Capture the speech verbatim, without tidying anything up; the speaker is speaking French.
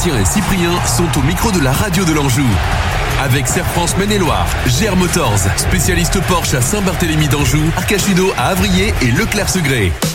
Bastien et Cyprien sont au micro de la radio de l'Anjou. Avec Serre-France Maine-et-Loire, G R Motors, spécialiste Porsche à Saint-Barthélemy d'Anjou, Arcachino à Avrier et Leclerc-Segré.